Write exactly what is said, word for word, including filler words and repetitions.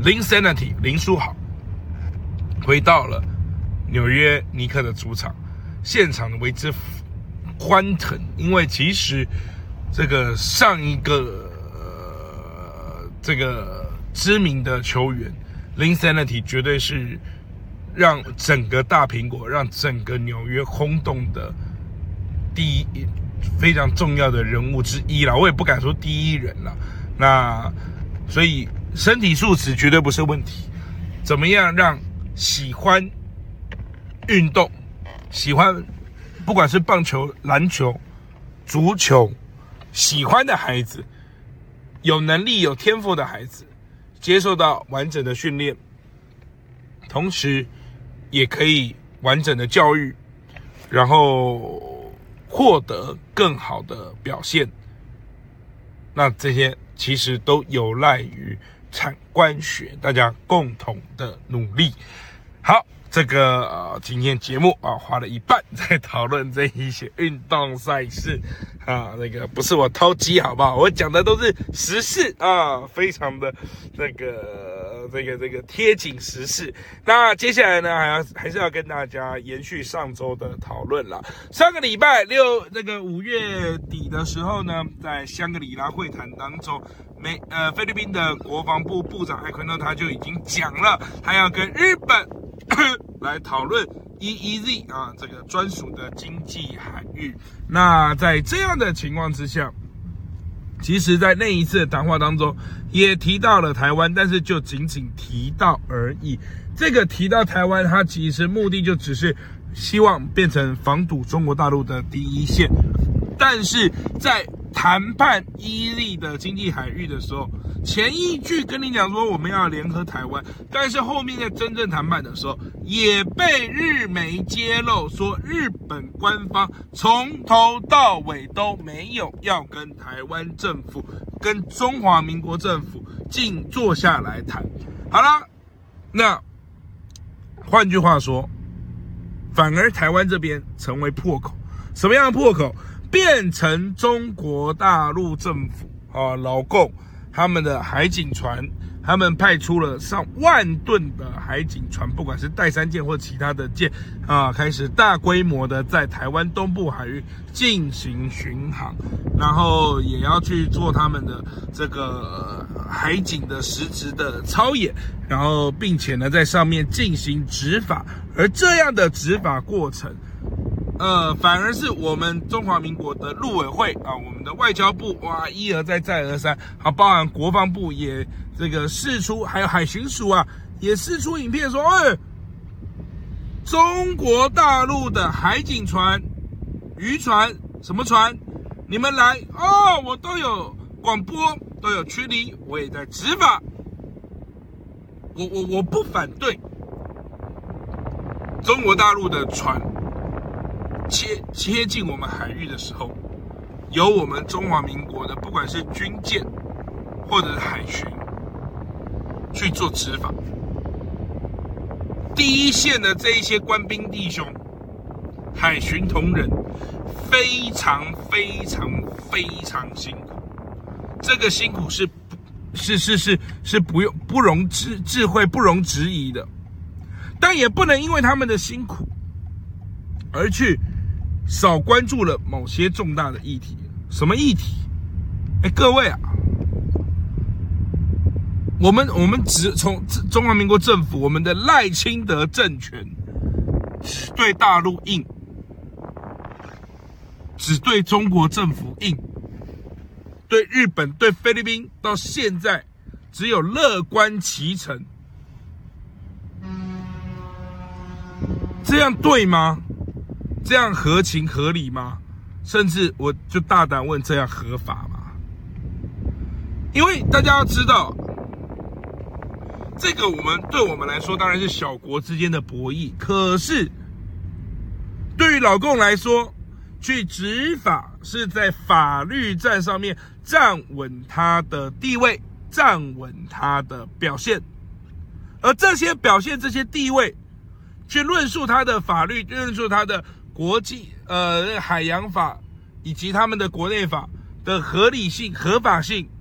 Linsanity 林书豪回到了纽约尼克的主场，现场为之欢腾，因为其实这个上一个、呃、这个知名的球员 Linsanity 绝对是让整个大苹果、让整个纽约轰动的第一非常重要的人物之一啦，我也不敢说第一人啦。那所以身体素质绝对不是问题，怎么样让喜欢运动、喜欢不管是棒球、篮球、足球，喜欢的孩子，有能力、有天赋的孩子，接受到完整的训练，同时也可以完整的教育，然后获得更好的表现。那这些其实都有赖于产官学大家共同的努力。好，这个、呃、今天节目啊花了一半在讨论这一些运动赛事啊，那个不是我偷鸡好不好？我讲的都是时事啊，非常的那个这个这个贴紧时事。那接下来呢，还要还是要跟大家延续上周的讨论啦。上个礼拜六那个五月底的时候呢，在香格里拉会谈当中，美呃菲律宾的国防部部长艾奎诺他就已经讲了，他要跟日本来讨论 E E Z 啊这个专属的经济海域。那在这样的情况之下，其实在那一次的谈话当中也提到了台湾，但是就仅仅提到而已。这个提到台湾，它其实目的就只是希望变成防堵中国大陆的第一线。但是在谈判 E E Z 的经济海域的时候，前一句跟你讲说我们要联合台湾，但是后面在真正谈判的时候，也被日媒揭露说日本官方从头到尾都没有要跟台湾政府、跟中华民国政府静坐下来谈。好啦，那换句话说，反而台湾这边成为破口。什么样的破口？变成中国大陆政府啊，老共他们的海警船，他们派出了上万吨的海警船，不管是带三舰或其他的舰啊，开始大规模的在台湾东部海域进行巡航，然后也要去做他们的这个、呃、海警的实质的操演，然后并且呢在上面进行执法，而这样的执法过程。呃，反而是我们中华民国的陆委会啊，我们的外交部哇，一而再再而三，好，包含国防部也这个释出，还有海巡署啊，也释出影片说，哎，中国大陆的海警船、渔船、什么船，你们来哦，我都有广播，都有驱离，我也在执法，我我我不反对中国大陆的船。切切近我们海域的时候，由我们中华民国的不管是军舰或者是海巡去做执法。第一线的这一些官兵弟兄、海巡同仁，非常非常非常辛苦。这个辛苦是是是是是不用不容智智慧不容置疑的，但也不能因为他们的辛苦而去少关注了某些重大的议题。什么议题？哎，各位啊，我们我们只从中华民国政府，我们的赖清德政权只对大陆硬，只对中国政府硬，对日本、对菲律宾到现在只有乐观其成，这样对吗？这样合情合理吗？甚至我就大胆问，这样合法吗？因为大家要知道，这个我们对我们来说当然是小国之间的博弈，可是对于老共来说，去执法是在法律战上面站稳他的地位，站稳他的表现，而这些表现、这些地位，去论述他的法律，论述他的国际呃海洋法以及他们的国内法的合理性、合法性，